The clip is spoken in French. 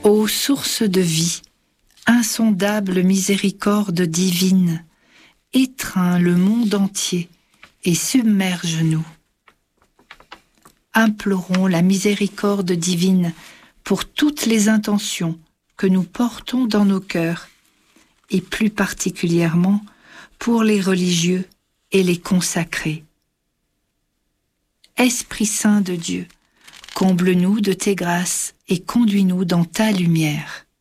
Ô source de vie, insondable miséricorde divine, étreins le monde entier et submerge-nous. Implorons la miséricorde divine pour toutes les intentions que nous portons dans nos cœurs, et plus particulièrement pour les religieux et les consacrés. Esprit Saint de Dieu, comble-nous de tes grâces et conduis-nous dans ta lumière.